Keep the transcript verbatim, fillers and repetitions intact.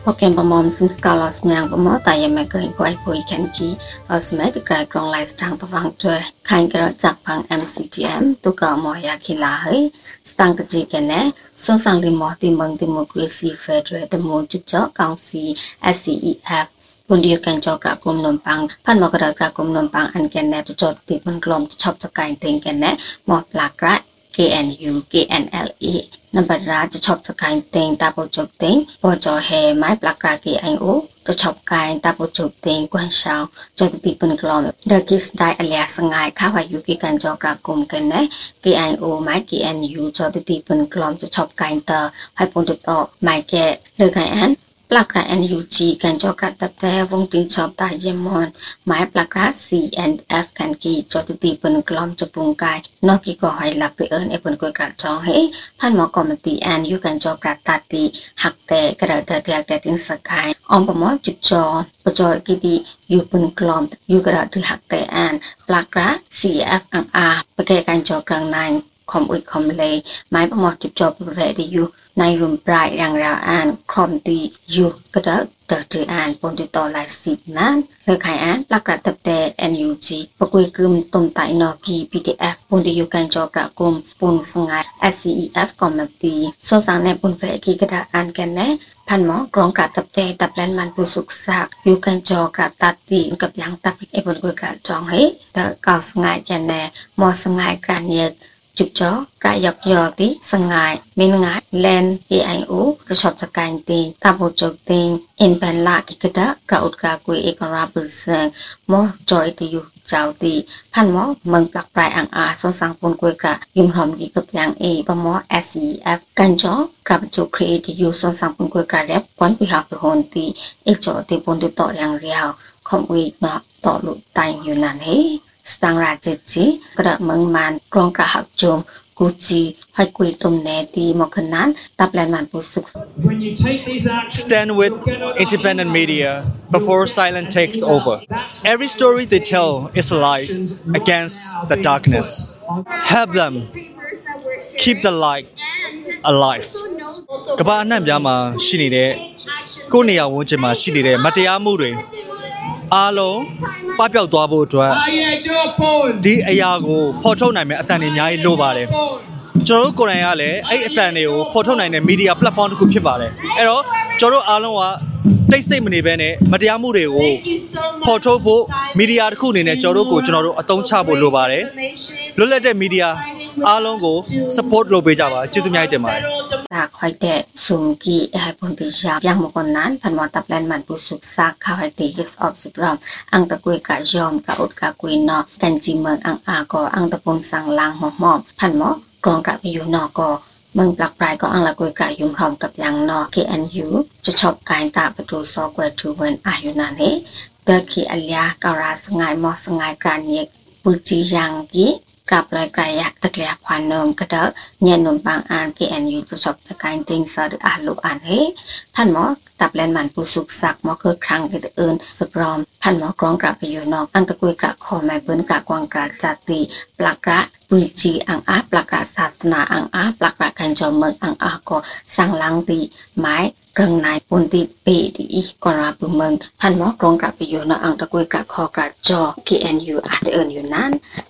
โปรแกรมประมอมซึ่งสกาลอสเมียงประมอแต่ยังไม่เคยปล่อยผลแข่งกีเอาสมัยที่กลายกรองไลฟ์ทางประวังช่วยใครกระจักพัง เอ็ม ซี ที เอ็ม ตุกามอยาคิลาเฮสตังกจีกันแน่ส่งสังลิมอติมังดิโมคราซีเฟเดรตมูจุดเจาะกองซี เอส ซี อี เอฟ บนเดียวกันจอกระกุมนนปังพันมกระกระกุมนนปังอันแกนแน่จดติดมันกลมชอบสกายเต็งกันแน่หมอปลากระ เค เอ็น ยู เค เอ็น แอล เอ นับบัตรราจะชอบสกายเต็งตาโปจกเต็งปอจอแฮไม้ปลากระ เค ไอ โอ จะชอบกายตาโปจกเต็งกวนชาวจดติดมันกลมเดกิสได้อเลียสงายข้าวายุกิกันจอกระกุมกันแน่ เค ไอ โอ ไม้ เค เอ็น ยู จดติดมันกลมจะชอบกายเตอให้ปนติดต่อไม้แก่เลือกไงอันปลากระ เอ็น ยู จี กันจอกระตับแต่วงติงชอบตายเยมอนหมายปลากระ ซี แอนด์ เอฟ กันกีจอตุตีปนกลอมจะปุงกายนอกกีก็ให้หลับไปเอิญไอ้ปนกวยกระจองเฮพันหมอกอมตีแอนอยู่กันจอกระตัดตีหักแต่กระเดาเดียกแต่ติงสกายออมปมอจุดจอปจอยกีดีอยู่ปนกลอมอยู่กระที่หักแต่แอนปลากระ ซี เอฟ อังอาไปแก่กันจอกลางในคอมอุดคอมเลยหมายปมอจุดจอประเภทที่อยู่ในรุมปลายรังราวอ่านคอมตีอยู่กระเดาเดินถืออ่านปนติดต่อหลายสิบนั้นเลยขายอ่านปลากระตับแต่ เอ็น ยู จี ปกุยกลุ่มต้มไตนอกี พี ดี เอฟ ปนที่อยู่กันจอกระกลุ่มปนสงาย เอส ซี อี เอฟ คอมมาตีโซสังในปนเฟกีกระดาอ่านกันแน่พันหมอกรองกระตับแต่ตับแลนมันผู้สุกสักอยู่กันจอกระตัดตีกับยังตับไอ้ปนกุยกระจองเฮ้แต่ก่าวสงายกันแน่มอสงายการเยกจุดจ่อกระยอกยอติสงายเมนงายแลน เค ไอ โอ กระชอบสกายตีตาโบจกตีเอ็นเป็นลากิกระดะกระอุดกระกุยเอกราบุษเซงมอจอยตีอยู่เจ้าตีพันหมอเมืองปลักปลายอังอาสงสังปนกุยกระยุมหอมดีกับยังเอปมอ เอส ซี เอฟ กันจอกระบจุครีตีอยู่สงสังปนกุยกระเล็บควันพิหาไปโหนตีเอกจอตีปนติต่อยังเรียวคอมวีเนาะต่อลุดไตอยู่นั่นเฮสตังราจิจีกระเมืองมันกรองกระหักโจมกูจีให้กุยตุ่มแนตีมอกนั้นตับแลนมันผู้สุข Stand with independent media before silence takes over. Every story they tell is a light against the darkness. Help them keep the light alive. ကဘာအနှံ့ပြားမှာရှိနေတဲ့ကိုယ်နေရာဝန်းကျင်မှာရှိနေတဲ့မတရားမှုတွေအားလုံးပပျောက်သွားဖို့အတွက်ဒီအရာကိုဖော်ထုတ်နိုင်မယ့်အတန်တွေအများကြီးလိုပါတယ်ကျွန်တော်တို့ကိုယ်တိုင်ကလည်းအဲ့အတန်တွေကိုဖော်ထုတ်နိုင်တဲ့ media platform တစ်ခုဖြစ်ပါတယ်အဲ့တော့ကျွန်တော်တို့အားလုံးကတိတ်ဆိတ်မနေဘဲနဲ့မတရားမှုတွေကိုဖော်ထုတ်ဖို့ media တစ်ခုအနေနဲ့ကျွန်တော်တို့ကိုကျွန်တော်တို့အသုံးချဖို့လိုပါတယ်လွတ်လပ်တဲ့ media အားလုံးကို support လုပ်ပေးကြပါကျေးဇူးအများကြီးတင်ပါတယ်ตาคอยแต่สุงกีไอปนติชายังมคนนั้นพันมอตับแลนมันผู้สุกซักข้าวไอตีกิสออฟสิบรอมอังตะกุยกะยอมกะอุดกะกุยนอกันจีเมืองอังอาก็อังตะปนสังลางหอมหอมพันมอกรองกะไปอยู่นอก็เมืองปลักปลายก็อังละกุยกะยุ่มหอมกับยังนอ เค เอ็น ยู จะชอบกายตาประตูซอกเวทูเวนอายุนันเฮเตอคีอัลยาการาสงายมอสงายการเยกปุจียังกีกลับเลยไกลยักตะเกียบควันนมกระเดาะเนียนนนบางอ่าน เค เอ็น ยู จะชอบตะการจริงสะดึกอ่านลูกอ่านเฮพันหมอตับแลนมันผู้สุกสักหมอคือครั้งที่อื่นสปรอมพันหมอกรองกลับไปอยู่นอกอังตะกุยกระคอไม้เปิ้นกระกวางกระจัดตีปลักกระปุยจีอังอาปลักกระศาสนาอังอาปลักกระกันจอมเมืองอังอาก็สังลังตีไม้เรื่องนายปนติเปดีกอราปุเมืองพันหมอกรองกลับไปอยู่นอกอังตะกุยกระคอกระจอ เค เอ็น ยู อาจจะเอิญอยู่นั้น